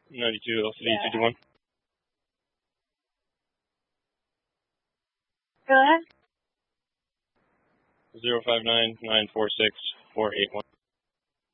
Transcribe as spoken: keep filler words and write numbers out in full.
ninety-two, L C D Yeah. two two one. Go ahead. zero five nine nine four six four eight one.